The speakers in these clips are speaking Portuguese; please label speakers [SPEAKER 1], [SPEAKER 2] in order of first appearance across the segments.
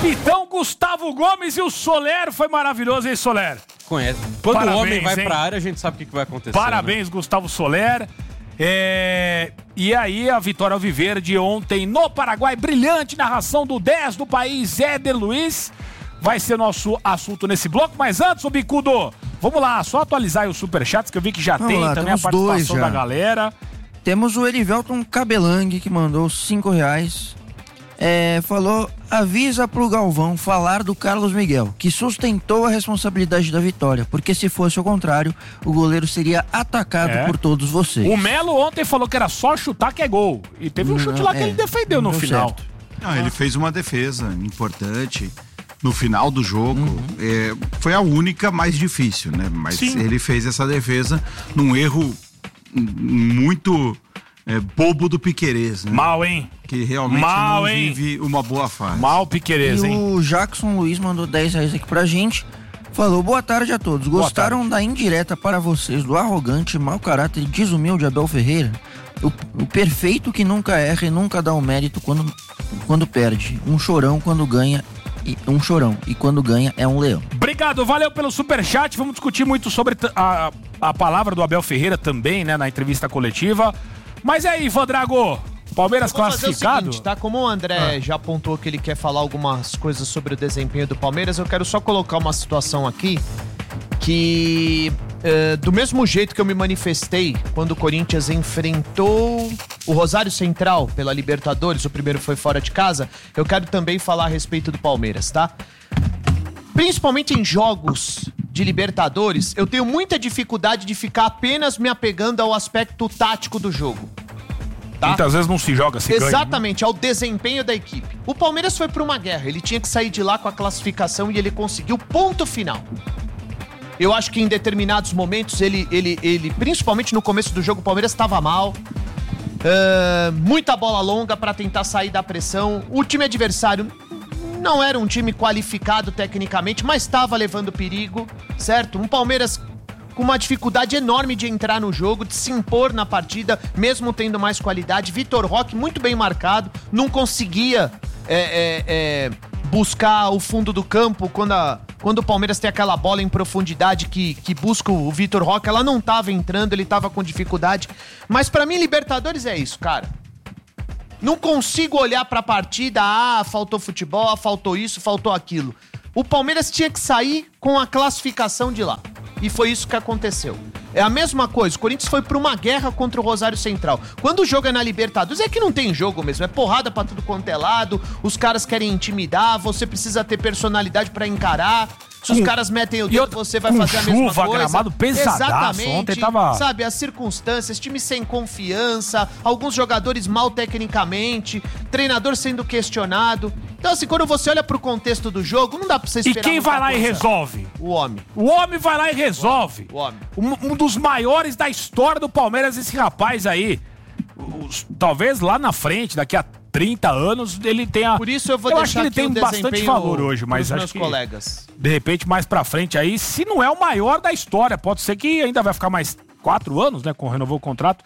[SPEAKER 1] capitão Gustavo Gomes e o Soler foi maravilhoso, hein, Soler?
[SPEAKER 2] Conhece. Quando
[SPEAKER 1] Parabéns,
[SPEAKER 2] o homem vai
[SPEAKER 1] hein?
[SPEAKER 2] pra área, a gente sabe o que vai acontecer.
[SPEAKER 1] Parabéns, né? Gustavo Soler. E aí, a vitória alviverde ontem no Paraguai, brilhante narração do 10 do país, Éder Luiz. Vai ser nosso assunto nesse bloco, mas antes, ô Bicudo, vamos lá, só atualizar aí os superchats, que eu vi que já tem também a participação da galera.
[SPEAKER 3] Temos o Erivelton Cabelang, que mandou R$5. Falou, avisa pro Galvão falar do Carlos Miguel, que sustentou a responsabilidade da vitória, porque se fosse o contrário, o goleiro seria atacado por todos vocês.
[SPEAKER 1] O Melo ontem falou que era só chutar que é gol, e teve um chute lá que ele defendeu no final.
[SPEAKER 3] Certo.
[SPEAKER 4] Não, ele fez uma defesa importante no final do jogo. Foi a única mais difícil, né? Mas
[SPEAKER 1] Sim.
[SPEAKER 4] Ele fez essa defesa num erro muito bobo do Piquerez, né?
[SPEAKER 1] Mal, hein?
[SPEAKER 4] Que realmente não vive uma boa fase.
[SPEAKER 1] Mal Piquerez, hein?
[SPEAKER 3] E o Jackson Luiz mandou R$10 aqui pra gente. Falou, boa tarde a todos. Gostaram da indireta para vocês do arrogante, mau caráter e desumilde Abel Ferreira? O perfeito que nunca erra e nunca dá o mérito quando perde. Um chorão quando ganha. E quando ganha é um leão.
[SPEAKER 1] Obrigado, valeu pelo superchat. Vamos discutir muito sobre a palavra do Abel Ferreira também, né, na entrevista coletiva. Mas aí, Ivan Drago, Palmeiras classificado?
[SPEAKER 5] Fazer o seguinte, tá? Como o André já apontou que ele quer falar algumas coisas sobre o desempenho do Palmeiras, eu quero só colocar uma situação aqui que, do mesmo jeito que eu me manifestei quando o Corinthians enfrentou o Rosário Central pela Libertadores, o primeiro foi fora de casa, eu quero também falar a respeito do Palmeiras, tá? Principalmente em jogos de Libertadores, eu tenho muita dificuldade de ficar apenas me apegando ao aspecto tático do jogo. Tá?
[SPEAKER 1] Muitas vezes não se joga, se ganha.
[SPEAKER 5] Exatamente, ao desempenho da equipe. O Palmeiras foi pra uma guerra, ele tinha que sair de lá com a classificação e ele conseguiu, ponto final. Eu acho que em determinados momentos, ele principalmente no começo do jogo, o Palmeiras estava mal. Muita bola longa pra tentar sair da pressão. O time adversário não era um time qualificado tecnicamente, mas estava levando perigo, certo? Um Palmeiras com uma dificuldade enorme de entrar no jogo, de se impor na partida, mesmo tendo mais qualidade. Vitor Roque muito bem marcado, não conseguia buscar o fundo do campo quando o Palmeiras tem aquela bola em profundidade que busca o Vitor Roque. Ela não estava entrando, ele estava com dificuldade. Mas pra mim, Libertadores é isso, cara. Não consigo olhar pra partida, faltou futebol, faltou isso, faltou aquilo. O Palmeiras tinha que sair com a classificação de lá. E foi isso que aconteceu. É a mesma coisa, o Corinthians foi pra uma guerra contra o Rosário Central. Quando o jogo é na Libertadores, é que não tem jogo mesmo, é porrada pra tudo quanto é lado, os caras querem intimidar, você precisa ter personalidade pra encarar. Se os caras metem o dedo, você vai fazer a mesma coisa.
[SPEAKER 1] Gramado pesadaço.
[SPEAKER 5] Exatamente.
[SPEAKER 1] Ontem tava...
[SPEAKER 5] Sabe, as circunstâncias, time sem confiança, alguns jogadores mal tecnicamente, treinador sendo questionado. Então, assim, quando você olha pro contexto do jogo, não dá pra você esperar.
[SPEAKER 1] E quem vai lá e resolve?
[SPEAKER 5] O homem.
[SPEAKER 1] O homem vai lá e resolve.
[SPEAKER 5] O homem.
[SPEAKER 1] Um dos maiores da história do Palmeiras, esse rapaz aí. Talvez lá na frente, daqui a 30 anos, ele tenha...
[SPEAKER 5] Por isso eu vou
[SPEAKER 1] acho que
[SPEAKER 5] deixar
[SPEAKER 1] ele tem bastante valor hoje, mas acho
[SPEAKER 5] meus
[SPEAKER 1] que,
[SPEAKER 5] colegas.
[SPEAKER 1] de repente, mais pra frente aí, se não é o maior da história, pode ser que ainda vai ficar mais 4 anos, né, renovou o contrato.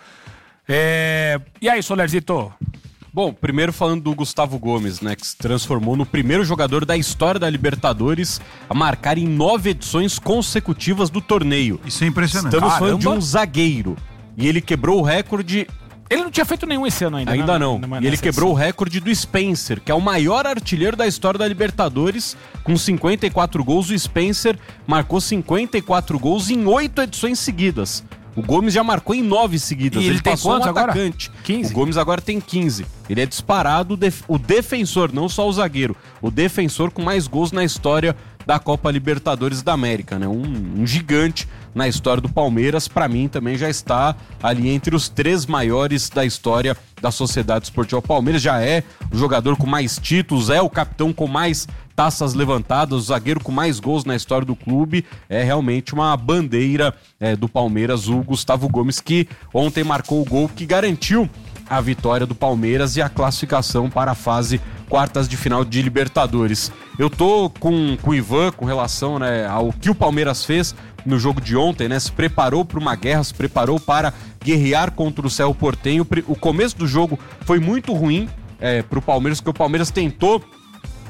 [SPEAKER 1] E aí, Solerzito?
[SPEAKER 2] Bom, primeiro falando do Gustavo Gomes, né, que se transformou no primeiro jogador da história da Libertadores a marcar em 9 edições consecutivas do torneio.
[SPEAKER 4] Isso é impressionante.
[SPEAKER 2] Estamos falando de um zagueiro. E ele quebrou o recorde...
[SPEAKER 1] Ele não tinha feito nenhum esse ano ainda.
[SPEAKER 2] Ainda não. E ele quebrou o recorde do Spencer, que é o maior artilheiro da história da Libertadores, com 54 gols. O Spencer marcou 54 gols em 8 edições seguidas. O Gomes já marcou em 9 seguidas.
[SPEAKER 1] E ele tem
[SPEAKER 2] passou
[SPEAKER 1] quantos
[SPEAKER 2] um
[SPEAKER 1] agora?
[SPEAKER 2] atacante.
[SPEAKER 1] 15.
[SPEAKER 2] O Gomes agora tem 15. Ele é disparado o defensor, não só o zagueiro. O defensor com mais gols na história da Copa Libertadores da América, né? Um gigante na história do Palmeiras. Pra mim também já está ali entre os 3 maiores da história da Sociedade Esportiva Palmeiras. Já é o jogador com mais títulos, é o capitão com mais taças levantadas, o zagueiro com mais gols na história do clube. É realmente uma bandeira do Palmeiras, o Gustavo Gomes, que ontem marcou o gol que garantiu a vitória do Palmeiras e a classificação para a fase quartas de final de Libertadores. Eu tô com o Ivan com relação, né, ao que o Palmeiras fez no jogo de ontem, né? Se preparou para uma guerra, se preparou para guerrear contra o Cerro Porteño. O começo do jogo foi muito ruim pro Palmeiras, porque o Palmeiras tentou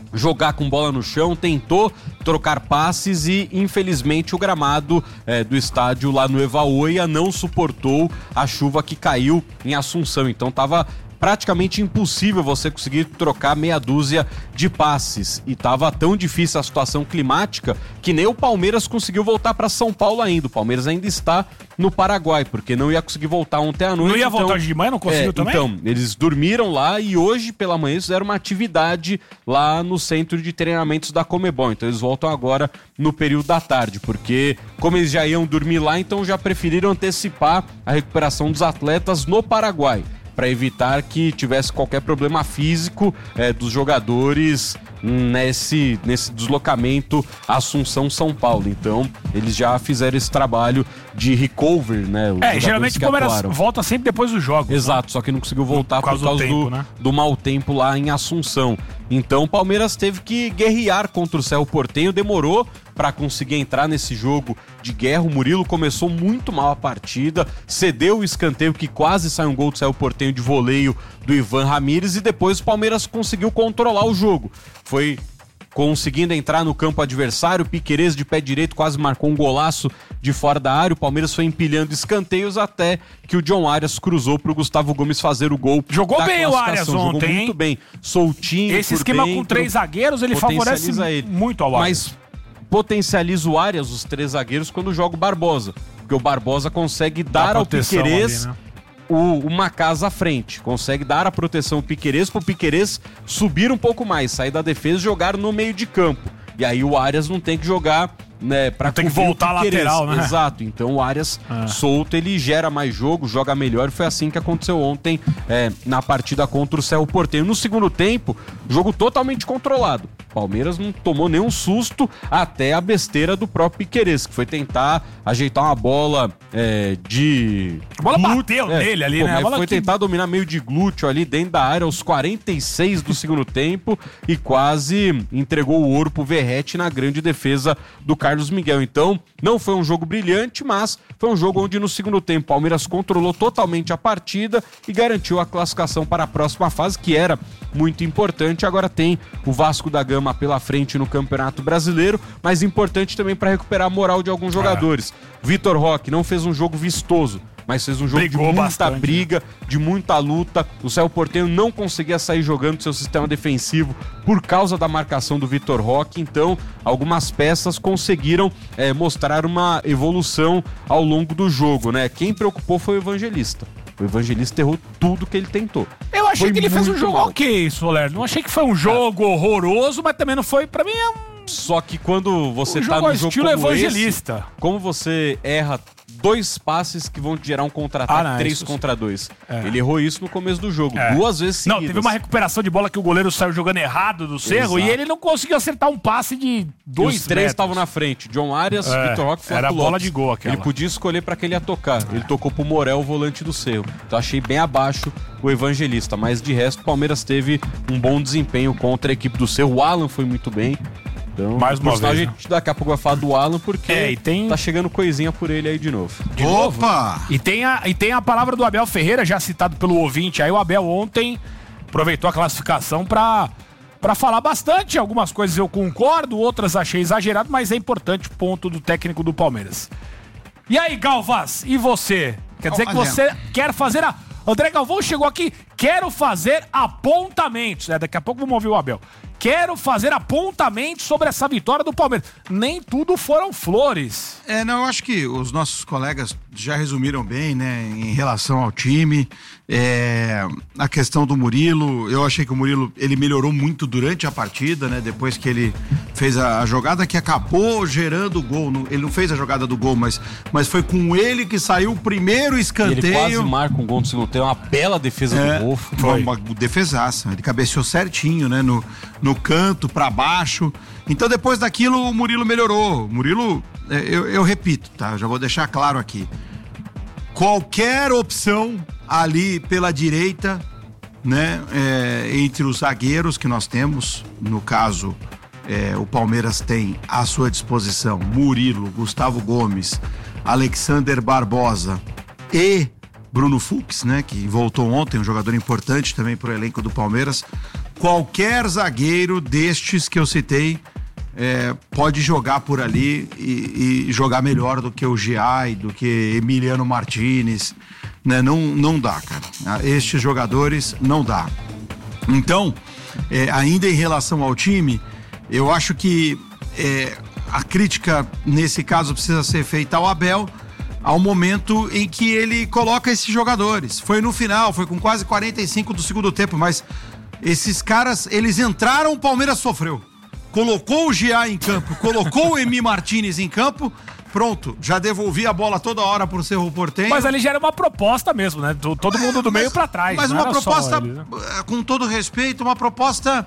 [SPEAKER 2] jogar com bola no chão, tentou trocar passes e, infelizmente, o gramado do estádio lá no Evaoia não suportou a chuva que caiu em Assunção. Então tava praticamente impossível você conseguir trocar meia dúzia de passes. E tava tão difícil a situação climática que nem o Palmeiras conseguiu voltar para São Paulo ainda. O Palmeiras ainda está no Paraguai, porque não ia conseguir voltar ontem à noite.
[SPEAKER 1] Não ia voltar de manhã, não conseguiu também?
[SPEAKER 2] Então, eles dormiram lá e hoje pela manhã fizeram uma atividade lá no centro de treinamentos da Comebol. Então eles voltam agora no período da tarde, porque como eles já iam dormir lá, então já preferiram antecipar a recuperação dos atletas no Paraguai, para evitar que tivesse qualquer problema físico dos jogadores nesse deslocamento Assunção-São Paulo. Então, eles já fizeram esse trabalho de recover, né?
[SPEAKER 1] Geralmente o Palmeiras volta sempre depois dos jogos.
[SPEAKER 2] Exato, só que não conseguiu voltar por causa do mau tempo lá em Assunção. Então, o Palmeiras teve que guerrear contra o Cerro Porteño, demorou para conseguir entrar nesse jogo de guerra. O Murilo começou muito mal a partida, cedeu o escanteio que quase saiu um gol do Cerro Porteño de voleio do Ivan Ramírez e depois o Palmeiras conseguiu controlar o jogo. Foi conseguindo entrar no campo adversário, o Piquerez de pé direito quase marcou um golaço de fora da área, o Palmeiras foi empilhando escanteios até que o John Arias cruzou pro Gustavo Gomes fazer o gol.
[SPEAKER 1] Jogou bem o Arias ontem,
[SPEAKER 2] jogou muito bem, soltinho.
[SPEAKER 1] Esse esquema
[SPEAKER 2] dentro,
[SPEAKER 1] com 3 zagueiros, ele favorece muito ao Arias.
[SPEAKER 2] Mas potencializa o Arias, os 3 zagueiros, quando joga o Barbosa, porque o Barbosa consegue dar ao Piquerez uma casa à frente, consegue dar a proteção ao Piquerez pro Piquerez subir um pouco mais, sair da defesa e jogar no meio de campo. E aí o Arias não tem que jogar, né, pra
[SPEAKER 1] tem que voltar lateral, né?
[SPEAKER 2] Exato, então o Arias solto, ele gera mais jogo, joga melhor, e foi assim que aconteceu ontem na partida contra o Cerro Porteño. No segundo tempo, jogo totalmente controlado. Palmeiras não tomou nenhum susto até a besteira do próprio Piquerez, que foi tentar ajeitar uma bola
[SPEAKER 1] A bola bateu nele ali, né?
[SPEAKER 2] Foi tentar dominar meio de glúteo ali dentro da área aos 46 do segundo tempo e quase entregou o ouro pro Verratti na grande defesa do Carlos Miguel. Então, não foi um jogo brilhante, mas foi um jogo onde no segundo tempo o Palmeiras controlou totalmente a partida e garantiu a classificação para a próxima fase, que era muito importante. Agora tem o Vasco da Gama pela frente no Campeonato Brasileiro, mas importante também para recuperar a moral de alguns jogadores. Vitor Roque não fez um jogo vistoso, mas fez um jogo de muita briga, de muita luta. O Cerro Porteño não conseguia sair jogando seu sistema defensivo por causa da marcação do Vitor Roque. Então, algumas peças conseguiram mostrar uma evolução ao longo do jogo, né? Quem preocupou foi o Evangelista. O Evangelista errou tudo que ele tentou.
[SPEAKER 1] Eu achei que ele fez um jogo ok, Soler. Não achei que foi um jogo horroroso, mas também não foi, pra mim,
[SPEAKER 2] Só que quando você tá no jogo
[SPEAKER 1] estilo
[SPEAKER 2] como
[SPEAKER 1] Evangelista.
[SPEAKER 2] esse, como você erra 2 passes que vão te gerar um contra-ataque 3 contra 2. Ele errou isso no começo do jogo, 2 vezes seguidas.
[SPEAKER 1] Não, teve uma recuperação de bola que o goleiro saiu jogando errado do Cerro. Exato. E ele não conseguiu acertar um passe de 2 metros. Os 3 estavam
[SPEAKER 2] na frente, John Arias, Vitor Roque, Flávio
[SPEAKER 1] Era
[SPEAKER 2] Lopes.
[SPEAKER 1] Bola de gol aquela.
[SPEAKER 2] Ele podia escolher pra quem ele ia tocar. Ele tocou pro Morel, o volante do Cerro. Então achei bem abaixo o Evangelista, mas de resto o Palmeiras teve um bom desempenho contra a equipe do Cerro. O Alan foi muito bem. Então,
[SPEAKER 1] mais uma vez,
[SPEAKER 2] a gente daqui a pouco vai falar do Alan, porque tá chegando coisinha por ele aí de novo.
[SPEAKER 1] Opa! E tem a palavra do Abel Ferreira, já citado pelo ouvinte. Aí o Abel ontem aproveitou a classificação pra falar bastante. Algumas coisas eu concordo, outras achei exagerado, mas é importante o ponto do técnico do Palmeiras. E aí, Galvas, e você? Quer dizer que você quer fazer a... André Galvão chegou aqui, quero fazer apontamentos. Daqui a pouco vamos ouvir o Abel. Quero fazer apontamentos sobre essa vitória do Palmeiras. Nem tudo foram flores.
[SPEAKER 4] Eu acho que os nossos colegas já resumiram bem, né, em relação ao time. A questão do Murilo, eu achei que o Murilo, ele melhorou muito durante a partida, né, depois que ele fez a jogada que acabou gerando o gol. Ele não fez a jogada do gol, mas foi com ele que saiu o primeiro escanteio.
[SPEAKER 2] Ele quase marca um gol no segundo tempo, uma bela defesa do gol.
[SPEAKER 4] Foi uma defesaça, ele cabeceou certinho, né, no canto, pra baixo. Então depois daquilo o Murilo melhorou. O Murilo, eu repito, tá? Já vou deixar claro aqui. Qualquer opção ali pela direita, né? Entre os zagueiros que nós temos, no caso, o Palmeiras tem à sua disposição Murilo, Gustavo Gomes, Alexander Barbosa e Bruno Fux, né? Que voltou ontem, um jogador importante também pro elenco do Palmeiras. qualquer zagueiro destes que eu citei pode jogar por ali e jogar melhor do que o Giai, do que Emiliano Martinez, né? Não dá, cara. Estes jogadores não dá. Então, ainda em relação ao time, eu acho que a crítica nesse caso precisa ser feita ao Abel, ao momento em que ele coloca esses jogadores. Foi no final, foi com quase 45 do segundo tempo, mas esses caras, eles entraram, o Palmeiras sofreu. Colocou o Giai em campo, colocou o Emi Martinez em campo, pronto, já devolvi a bola toda hora pro Cerro Porteño.
[SPEAKER 1] Mas ali já era uma proposta mesmo, né? Todo mundo do meio pra trás.
[SPEAKER 4] Mas uma proposta,
[SPEAKER 1] ele, né?
[SPEAKER 4] Com todo respeito, uma proposta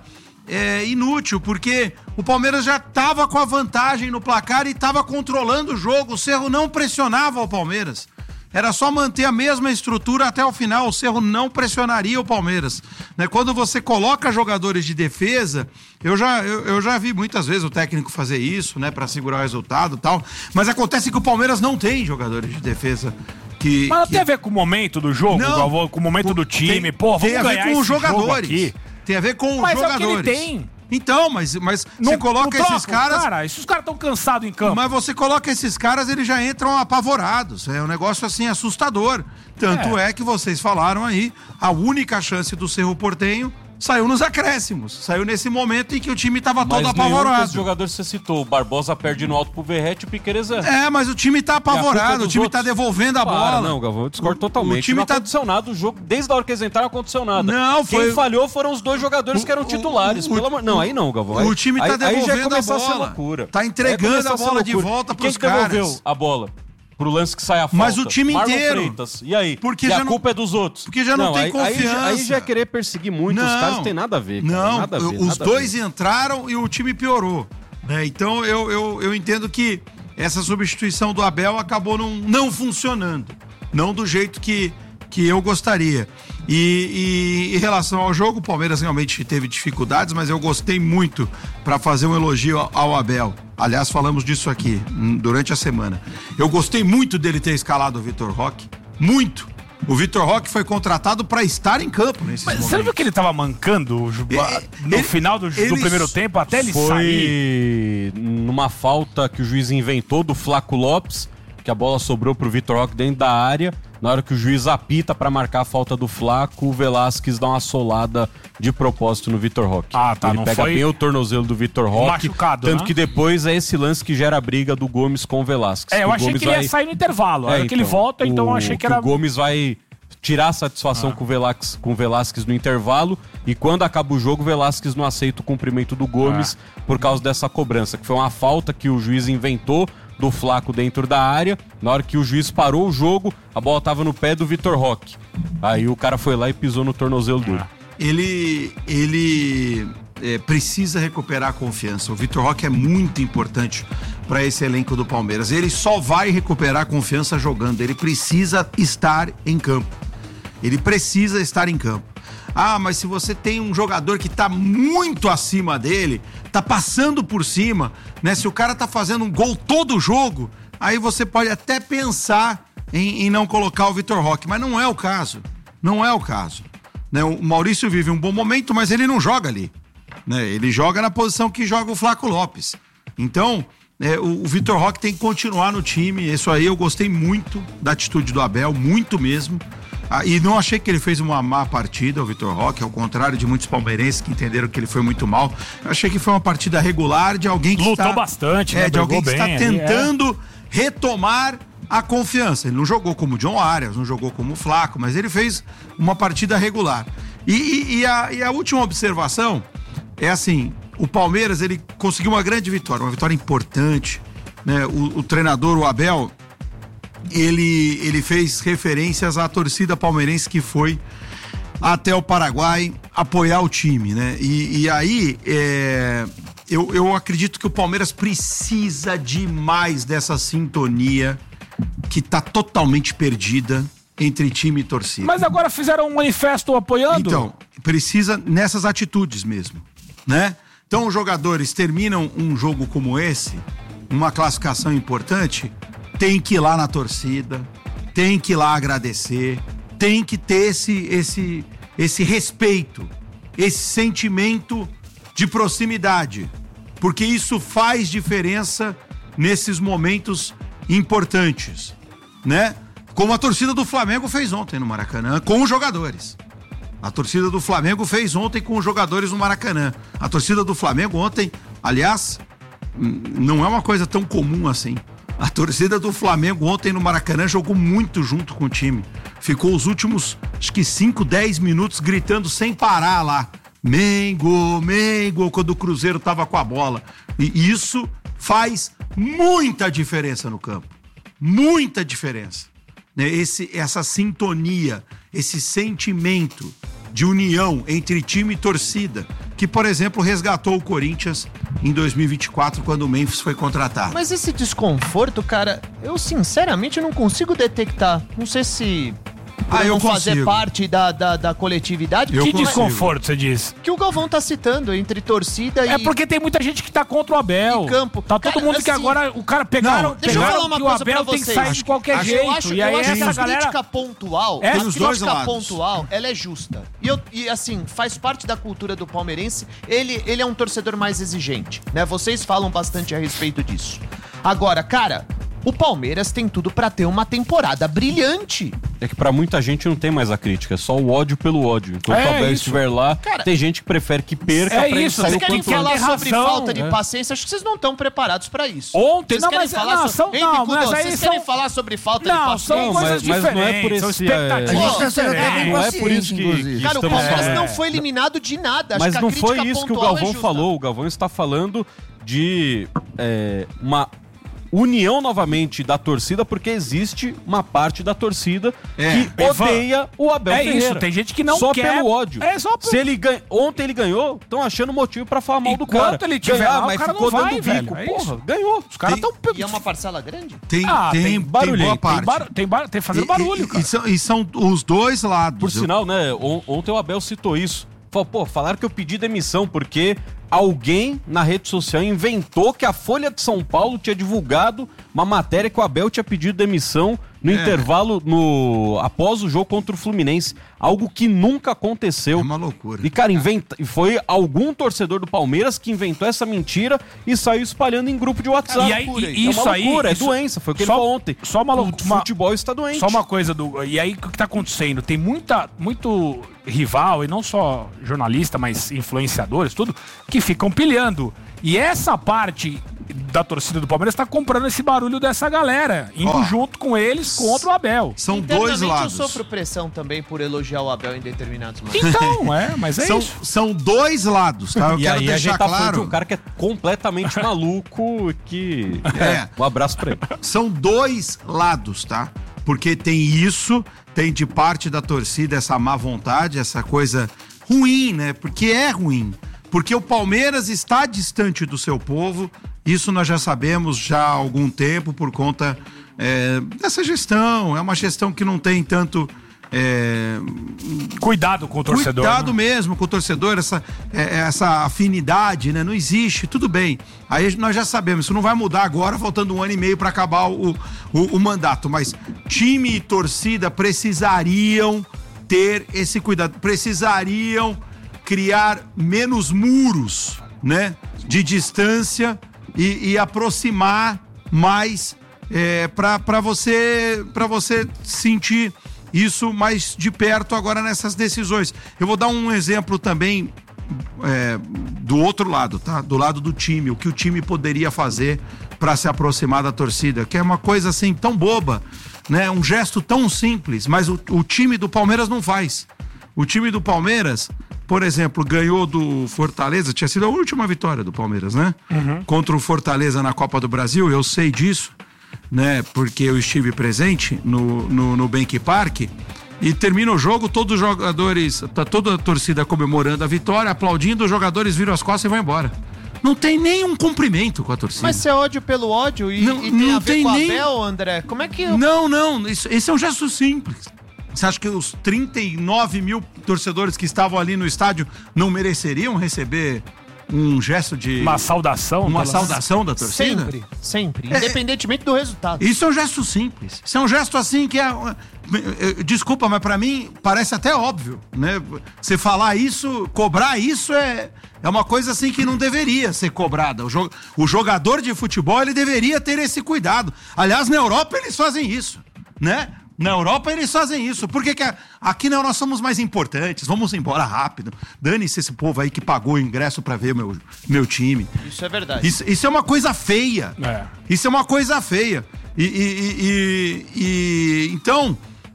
[SPEAKER 4] inútil, porque o Palmeiras já estava com a vantagem no placar e estava controlando o jogo. O Cerro não pressionava o Palmeiras. Era só manter a mesma estrutura até o final. O Cerro não pressionaria o Palmeiras, né? Quando você coloca jogadores de defesa, eu já vi muitas vezes o técnico fazer isso, né, para segurar o resultado e tal. Mas acontece que o Palmeiras não tem jogadores de defesa que.
[SPEAKER 1] Mas não tem a ver com o momento do jogo,
[SPEAKER 4] Não,
[SPEAKER 1] com o momento do time. Pô, vamos
[SPEAKER 4] tem a ver
[SPEAKER 1] ganhar
[SPEAKER 4] com
[SPEAKER 1] esse
[SPEAKER 4] os jogadores.
[SPEAKER 1] jogo aqui.
[SPEAKER 4] Tem a ver com os
[SPEAKER 1] Mas
[SPEAKER 4] jogadores.
[SPEAKER 1] é o que ele tem.
[SPEAKER 4] Então, mas você coloca
[SPEAKER 1] não
[SPEAKER 4] esses
[SPEAKER 1] troca,
[SPEAKER 4] caras.
[SPEAKER 1] Cara, se os caras estão cansados em campo.
[SPEAKER 4] Mas você coloca esses caras, eles já entram apavorados. É um negócio assim assustador. Tanto é que vocês falaram aí, a única chance do Cerro Porteño saiu nos acréscimos. Saiu nesse momento em que o time estava todo
[SPEAKER 2] Mas
[SPEAKER 4] apavorado.
[SPEAKER 2] os jogadores que você citou, o Barbosa perde no alto pro Verratti e o Piqueires
[SPEAKER 4] Mas o time tá apavorado, o time tá devolvendo a bola.
[SPEAKER 2] Não, Galvão, eu discordo totalmente.
[SPEAKER 4] O time
[SPEAKER 2] não
[SPEAKER 4] tá...
[SPEAKER 2] aconteceu nada, o jogo, desde a hora que eles entraram, não aconteceu nada.
[SPEAKER 4] Não, foi...
[SPEAKER 2] Quem falhou foram os dois jogadores que eram titulares. Pelo amor... Não, aí não, Galvão.
[SPEAKER 4] O time tá devolvendo a bola.
[SPEAKER 2] A ser loucura.
[SPEAKER 4] Tá entregando a bola de volta pros caras.
[SPEAKER 2] Quem devolveu a bola? Pro lance que sai a falta.
[SPEAKER 4] Mas o time
[SPEAKER 2] Marlon
[SPEAKER 4] inteiro.
[SPEAKER 2] Freitas. E aí?
[SPEAKER 4] Porque
[SPEAKER 2] e
[SPEAKER 4] já
[SPEAKER 2] a culpa é dos outros.
[SPEAKER 4] Porque já não tem confiança.
[SPEAKER 2] Aí já é querer perseguir muito os caras, não tem nada a ver. Cara.
[SPEAKER 4] Não,
[SPEAKER 2] nada a ver,
[SPEAKER 4] os dois entraram e o time piorou. Né? Então eu entendo que essa substituição do Abel acabou não funcionando. Não do jeito que eu gostaria. E em relação ao jogo, o Palmeiras realmente teve dificuldades, mas eu gostei muito para fazer um elogio ao Abel. Aliás, falamos disso aqui durante a semana. Eu gostei muito dele ter escalado o Vitor Roque. Muito. O Vitor Roque foi contratado para estar em campo nesses momentos.
[SPEAKER 1] Você viu que ele tava mancando no final do primeiro tempo até ele sair?
[SPEAKER 2] Foi numa falta que o juiz inventou do Flaco Lopes, que a bola sobrou pro Vitor Roque dentro da área. Na hora que o juiz apita pra marcar a falta do Flaco, o Velasquez dá uma solada de propósito no Vitor Roque.
[SPEAKER 1] Ah, tá.
[SPEAKER 2] Ele
[SPEAKER 1] não
[SPEAKER 2] pega
[SPEAKER 1] foi
[SPEAKER 2] bem o tornozelo do Vitor Roque.
[SPEAKER 1] Machucado,
[SPEAKER 2] tanto
[SPEAKER 1] né?
[SPEAKER 2] que depois é esse lance que gera a briga do Gomes com o Velasquez.
[SPEAKER 1] Eu achei que ele ia sair no intervalo. A hora que ele volta, então eu achei que era...
[SPEAKER 2] O Gomes vai tirar a satisfação com o Velasquez no intervalo, e quando acaba o jogo, o Velasquez não aceita o cumprimento do Gomes por causa dessa cobrança, que foi uma falta que o juiz inventou do Flaco dentro da área. Na hora que o juiz parou o jogo, a bola tava no pé do Vitor Roque. Aí o cara foi lá e pisou no tornozelo dele.
[SPEAKER 4] Ele precisa recuperar a confiança. O Vitor Roque é muito importante para esse elenco do Palmeiras. Ele só vai recuperar a confiança jogando. Ele precisa estar em campo. Ele precisa estar em campo. Mas se você tem um jogador que tá muito acima dele, tá passando por cima, né? Se o cara tá fazendo um gol todo o jogo, aí você pode até pensar em não colocar o Vitor Roque, mas não é o caso. Não é o caso. Né? O Maurício vive um bom momento, mas ele não joga ali. Né? Ele joga na posição que joga o Flaco Lopes. Então, o Vitor Roque tem que continuar no time. Isso aí eu gostei muito da atitude do Abel, muito mesmo. E não achei que ele fez uma má partida, o Vitor Roque, ao contrário de muitos palmeirenses que entenderam que ele foi muito mal. Eu achei que foi uma partida regular de alguém que
[SPEAKER 1] lutou bastante, né?
[SPEAKER 4] De alguém que está
[SPEAKER 1] bem,
[SPEAKER 4] tentando retomar a confiança. Ele não jogou como o John Arias, não jogou como o Flaco, mas ele fez uma partida regular. E a última observação é assim, o Palmeiras, ele conseguiu uma grande vitória, uma vitória importante, né? O treinador, o Abel, ele fez referências à torcida palmeirense que foi até o Paraguai apoiar o time, né? E aí, eu acredito que o Palmeiras precisa demais dessa sintonia que tá totalmente perdida entre time e torcida.
[SPEAKER 1] Mas agora fizeram um manifesto apoiando?
[SPEAKER 4] Então, precisa nessas atitudes mesmo, né? Então os jogadores terminam um jogo como esse, uma classificação importante, tem que ir lá na torcida, tem que ir lá agradecer, tem que ter esse respeito. esse sentimento de proximidade, porque isso faz diferença nesses momentos importantes, né? Como a torcida do Flamengo fez ontem no Maracanã, com os jogadores. A torcida do Flamengo fez ontem com os jogadores no Maracanã. A torcida do Flamengo ontem, aliás, não é uma coisa tão comum assim. A torcida do Flamengo ontem no Maracanã jogou muito junto com o time. Ficou os últimos, acho que 5, 10 minutos gritando sem parar lá. Mengo, Mengo, quando o Cruzeiro tava com a bola. E isso faz muita diferença no campo. Muita diferença. Essa sintonia, esse sentimento de união entre time e torcida, que, por exemplo, resgatou o Corinthians em 2024, quando o Memphis foi contratado.
[SPEAKER 5] Mas esse desconforto, cara, eu sinceramente não consigo detectar. Não sei se...
[SPEAKER 4] eu
[SPEAKER 5] não fazer
[SPEAKER 4] consigo.
[SPEAKER 5] parte da coletividade.
[SPEAKER 1] Que desconforto, você diz?
[SPEAKER 5] Que o Galvão tá citando entre torcida e...
[SPEAKER 1] É porque tem muita gente que tá contra o Abel.
[SPEAKER 5] E campo.
[SPEAKER 1] Tá todo
[SPEAKER 5] Cara,
[SPEAKER 1] mundo que
[SPEAKER 5] assim,
[SPEAKER 1] agora... O cara pegaram...
[SPEAKER 5] deixa eu falar uma
[SPEAKER 1] que
[SPEAKER 5] coisa
[SPEAKER 1] o Abel
[SPEAKER 5] pra
[SPEAKER 1] tem que
[SPEAKER 5] vocês.
[SPEAKER 1] sair de qualquer jeito.
[SPEAKER 5] Eu acho
[SPEAKER 1] e aí
[SPEAKER 5] que
[SPEAKER 1] essa
[SPEAKER 5] a
[SPEAKER 1] galera...
[SPEAKER 5] crítica pontual,
[SPEAKER 1] É,
[SPEAKER 5] a
[SPEAKER 4] dos dois
[SPEAKER 5] crítica
[SPEAKER 4] lados.
[SPEAKER 5] pontual, ela é justa. E assim, faz parte da cultura do palmeirense. Ele é um torcedor mais exigente, né? Vocês falam bastante a respeito disso. Agora, cara, o Palmeiras tem tudo pra ter uma temporada brilhante.
[SPEAKER 2] É que pra muita gente não tem mais a crítica, é só o ódio pelo ódio. Enquanto o Abel estiver lá,
[SPEAKER 5] Cara,
[SPEAKER 2] tem gente que prefere que perca
[SPEAKER 1] é
[SPEAKER 2] pra ele
[SPEAKER 1] isso,
[SPEAKER 2] sair
[SPEAKER 5] Vocês
[SPEAKER 2] o
[SPEAKER 5] querem
[SPEAKER 2] quanto
[SPEAKER 5] falar
[SPEAKER 2] antes.
[SPEAKER 5] sobre
[SPEAKER 1] razão,
[SPEAKER 5] falta de paciência? Acho que vocês não estão preparados pra isso.
[SPEAKER 1] Ontem,
[SPEAKER 5] Vocês
[SPEAKER 1] não,
[SPEAKER 5] querem
[SPEAKER 1] mas
[SPEAKER 5] falar
[SPEAKER 1] não,
[SPEAKER 5] sobre...
[SPEAKER 1] são, não, mas aí
[SPEAKER 5] vocês
[SPEAKER 1] são...
[SPEAKER 5] querem falar sobre falta de
[SPEAKER 1] Não,
[SPEAKER 5] paciência?
[SPEAKER 1] são coisas
[SPEAKER 2] mas não é
[SPEAKER 1] diferentes,
[SPEAKER 2] por
[SPEAKER 1] são
[SPEAKER 2] esse,
[SPEAKER 1] expectativas.
[SPEAKER 3] A gente tá sendo
[SPEAKER 1] diferentes.
[SPEAKER 3] até bem
[SPEAKER 2] Não é por isso
[SPEAKER 3] paciente,
[SPEAKER 2] que
[SPEAKER 3] inclusive.
[SPEAKER 5] Cara, o
[SPEAKER 2] estamos
[SPEAKER 5] Palmeiras
[SPEAKER 2] falando.
[SPEAKER 5] não foi eliminado de nada. Acho
[SPEAKER 2] Mas
[SPEAKER 5] que a
[SPEAKER 2] não
[SPEAKER 5] crítica
[SPEAKER 2] foi isso que o
[SPEAKER 5] pontual
[SPEAKER 2] Galvão
[SPEAKER 5] é justa.
[SPEAKER 2] falou. O Galvão está falando de uma união novamente da torcida, porque existe uma parte da torcida que odeia o Abel Ferreira.
[SPEAKER 1] isso, tem gente que não
[SPEAKER 2] só
[SPEAKER 1] quer.
[SPEAKER 2] Pelo ódio.
[SPEAKER 1] É só por...
[SPEAKER 2] Se ele ontem ele ganhou, estão achando motivo pra falar mal do cara.
[SPEAKER 1] Enquanto ele tiver lá,
[SPEAKER 2] mas
[SPEAKER 1] o cara
[SPEAKER 2] ficou
[SPEAKER 1] não vai,
[SPEAKER 2] dando
[SPEAKER 1] velho,
[SPEAKER 2] bico.
[SPEAKER 1] é
[SPEAKER 2] Porra,
[SPEAKER 1] isso.
[SPEAKER 2] ganhou.
[SPEAKER 1] Os caras estão...
[SPEAKER 5] E é uma parcela grande?
[SPEAKER 4] Tem
[SPEAKER 2] barulhento,
[SPEAKER 4] boa parte.
[SPEAKER 1] Tem fazendo barulho, cara.
[SPEAKER 4] E são os dois lados.
[SPEAKER 2] Por sinal, né, ontem o Abel citou isso. Falou, pô, falaram que eu pedi demissão porque alguém na rede social inventou que a Folha de São Paulo tinha divulgado uma matéria que o Abel tinha pedido demissão no intervalo após o jogo contra o Fluminense. Algo que nunca aconteceu.
[SPEAKER 4] É uma loucura.
[SPEAKER 2] E, cara, foi algum torcedor do Palmeiras que inventou essa mentira e saiu espalhando em grupo de WhatsApp.
[SPEAKER 1] E aí,
[SPEAKER 2] por aí.
[SPEAKER 1] isso
[SPEAKER 2] é uma
[SPEAKER 1] aí,
[SPEAKER 2] loucura,
[SPEAKER 1] isso-
[SPEAKER 2] é doença. Foi o que ele
[SPEAKER 1] só-
[SPEAKER 2] falou ontem.
[SPEAKER 1] só uma
[SPEAKER 2] O
[SPEAKER 1] loucura.
[SPEAKER 2] futebol está doente.
[SPEAKER 1] Só uma coisa E aí, o que tá acontecendo? Tem muito rival, e não só jornalista, mas influenciadores, tudo, que ficam pilhando. E essa parte da torcida do Palmeiras tá comprando esse barulho dessa galera, indo junto com eles contra o Abel.
[SPEAKER 4] São dois
[SPEAKER 5] Internamente,
[SPEAKER 4] lados.
[SPEAKER 5] eu sofro pressão também por elogiar o Abel em determinados momentos.
[SPEAKER 1] Então, mas é
[SPEAKER 4] São,
[SPEAKER 1] isso.
[SPEAKER 4] são dois lados, tá? Eu
[SPEAKER 2] E
[SPEAKER 4] quero
[SPEAKER 2] aí a gente
[SPEAKER 4] deixar
[SPEAKER 2] tá falando de
[SPEAKER 4] claro.
[SPEAKER 2] um cara que é completamente maluco, que...
[SPEAKER 4] É.
[SPEAKER 2] Um abraço pra ele.
[SPEAKER 4] São dois lados, tá? Porque tem isso, tem de parte da torcida essa má vontade, essa coisa ruim, né? Porque é ruim. Porque o Palmeiras está distante do seu povo, isso nós já sabemos já há algum tempo por conta dessa gestão. É uma gestão que não tem tanto...
[SPEAKER 1] Cuidado com o torcedor.
[SPEAKER 4] Cuidado
[SPEAKER 1] né?
[SPEAKER 4] mesmo com o torcedor, essa afinidade, né? Não existe, tudo bem. Aí nós já sabemos, isso não vai mudar agora, faltando 1 ano e meio para acabar o mandato. Mas time e torcida precisariam ter esse cuidado, precisariam criar menos muros, né? De distância e aproximar mais para você sentir isso mais de perto agora nessas decisões. Eu vou dar um exemplo também do outro lado, tá? Do lado do time, o que o time poderia fazer para se aproximar da torcida, que é uma coisa assim tão boba, né? Um gesto tão simples, mas o time do Palmeiras não faz. O time do Palmeiras, por exemplo, ganhou do Fortaleza, tinha sido a última vitória do Palmeiras, né? Contra o Fortaleza na Copa do Brasil, eu sei disso, né? Porque eu estive presente no Bank Park. E termina o jogo, todos os jogadores, tá toda a torcida comemorando a vitória, aplaudindo, os jogadores viram as costas e vão embora. Não tem nenhum cumprimento com a torcida.
[SPEAKER 5] Mas se é ódio pelo ódio e tem
[SPEAKER 4] não
[SPEAKER 5] a ver
[SPEAKER 4] tem
[SPEAKER 5] com o
[SPEAKER 4] nem-
[SPEAKER 5] Abel, André, como é que...
[SPEAKER 4] Não, esse é um gesto simples. Você acha que os 39 mil torcedores que estavam ali no estádio não mereceriam receber um gesto de...
[SPEAKER 1] Uma saudação?
[SPEAKER 4] Uma saudação da torcida?
[SPEAKER 5] Sempre. Independentemente do resultado.
[SPEAKER 4] Isso é um gesto simples. Isso é um gesto assim que é... Desculpa, mas pra mim parece até óbvio, né? Você falar isso, cobrar isso é uma coisa assim que não deveria ser cobrada. O jogador de futebol, ele deveria ter esse cuidado. Aliás, na Europa eles fazem isso, né? Na Europa eles fazem isso. Por que aqui nós somos mais importantes? Vamos embora rápido. Dane-se esse povo aí que pagou o ingresso pra ver meu time.
[SPEAKER 5] Isso é verdade.
[SPEAKER 4] Isso é uma coisa feia. Isso é uma coisa feia. Então...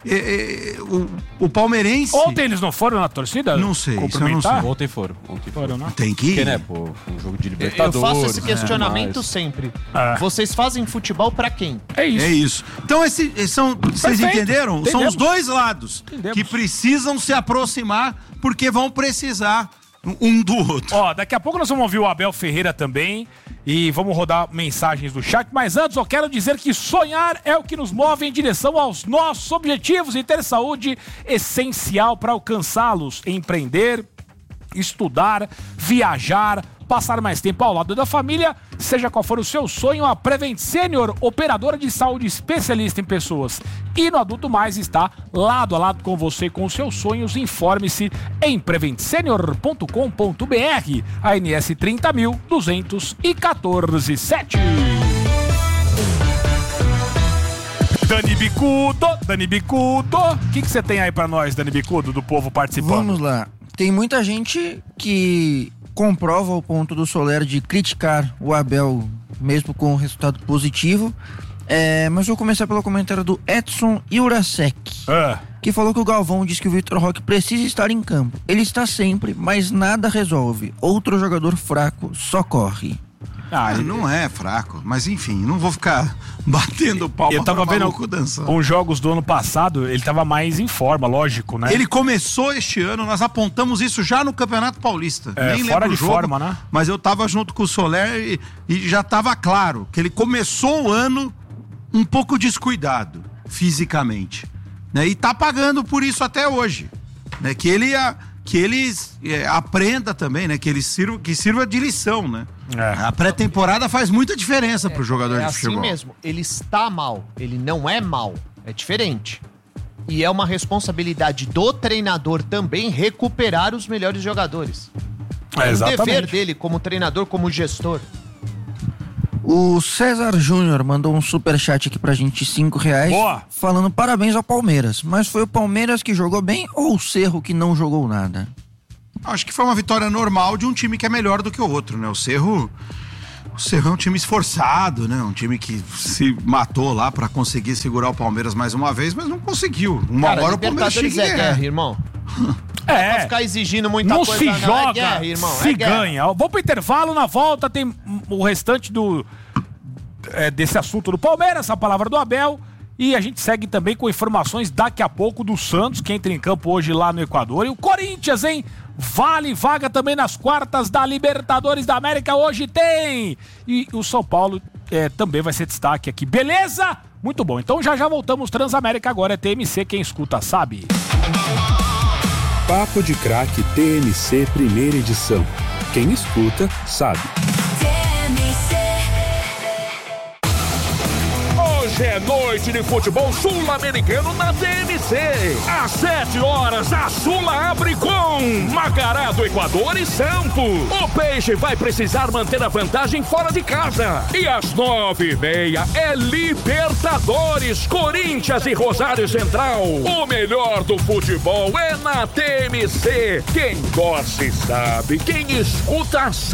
[SPEAKER 4] O palmeirense...
[SPEAKER 1] Ontem eles não foram na torcida?
[SPEAKER 4] Não sei, isso eu não sei.
[SPEAKER 2] Ontem foram, né?
[SPEAKER 4] Tem que ir.
[SPEAKER 2] Porque, né, pô, um jogo de Libertadores...
[SPEAKER 5] Eu faço esse questionamento sempre. Vocês fazem futebol pra quem?
[SPEAKER 1] É isso.
[SPEAKER 4] Então, vocês entenderam?
[SPEAKER 1] Entendemos.
[SPEAKER 4] São os dois lados que precisam se aproximar, porque vão precisar um do outro.
[SPEAKER 1] Ó, daqui a pouco nós vamos ouvir o Abel Ferreira também e vamos rodar mensagens do chat, mas antes eu quero dizer que sonhar é o que nos move em direção aos nossos objetivos e ter saúde essencial para alcançá-los, empreender, estudar, viajar, passar mais tempo ao lado da família, seja qual for o seu sonho, a Prevent Senior, operadora de saúde especialista em pessoas e no Adulto Mais, está lado a lado com você com os seus sonhos. Informe-se em preventsenior.com.br, ANS 30.214.7. Dani Bicudo, o que você tem aí pra nós, Dani Bicudo, do povo participando?
[SPEAKER 3] Vamos lá. Tem muita gente que comprova o ponto do Soler de criticar o Abel, mesmo com o resultado positivo. Mas vou começar pelo comentário do Edson Iurasek, que falou que o Galvão disse que o Vitor Roque precisa estar em campo. Ele está sempre, mas nada resolve. Outro jogador fraco só corre.
[SPEAKER 4] Ele não é fraco, mas enfim, não vou ficar batendo palma.
[SPEAKER 1] Eu tava vendo uns jogos do ano passado, ele tava mais em forma, lógico, né?
[SPEAKER 4] Ele começou este ano, nós apontamos isso já no Campeonato Paulista. Nem
[SPEAKER 1] fora
[SPEAKER 4] lembro
[SPEAKER 1] de
[SPEAKER 4] o jogo,
[SPEAKER 1] forma, né?
[SPEAKER 4] Mas eu tava junto com o Soler e já tava claro que ele começou o ano um pouco descuidado fisicamente, né? E tá pagando por isso até hoje, né? Que ele aprenda também, né? Que sirva de lição, né? A pré-temporada faz muita diferença pro jogador de futebol.
[SPEAKER 5] É assim mesmo, ele está mal, ele não é mal, é diferente. E é uma responsabilidade do treinador também recuperar os melhores jogadores. É o dever dele como treinador, como gestor.
[SPEAKER 3] O César Júnior mandou um superchat aqui pra gente, R$5.
[SPEAKER 1] Boa.
[SPEAKER 3] Falando parabéns ao Palmeiras. Mas foi o Palmeiras que jogou bem ou o Cerro que não jogou nada?
[SPEAKER 4] Acho que foi uma vitória normal de um time que é melhor do que o outro, né? O Cerro é um time esforçado, né? Um time que se matou lá pra conseguir segurar o Palmeiras mais uma vez, mas não conseguiu. Hora o Palmeiras tinha que ganhar.
[SPEAKER 5] Guerra, irmão. Pra ficar exigindo muita
[SPEAKER 1] não
[SPEAKER 5] coisa.
[SPEAKER 1] Se joga,
[SPEAKER 5] guerra, irmão.
[SPEAKER 1] Se ganha. Vou pro intervalo, na volta tem o restante desse assunto do Palmeiras, a palavra do Abel. E a gente segue também com informações daqui a pouco do Santos, que entra em campo hoje lá no Equador. E o Corinthians, hein? Vale vaga também nas quartas da Libertadores da América, hoje tem! E o São Paulo também vai ser destaque aqui, beleza? Muito bom, então já voltamos. Transamérica agora é TMC, quem escuta sabe.
[SPEAKER 6] Papo de Craque TMC primeira edição, quem escuta sabe.
[SPEAKER 7] Hoje é noite de futebol sul-americano na TMC. Às 7 horas, a Sula abre com Macará do Equador e Sampo. O Peixe vai precisar manter a vantagem fora de casa. E às 9h30 é Libertadores, Corinthians e Rosário Central. O melhor do futebol é na TMC. Quem torce sabe, quem escuta sabe.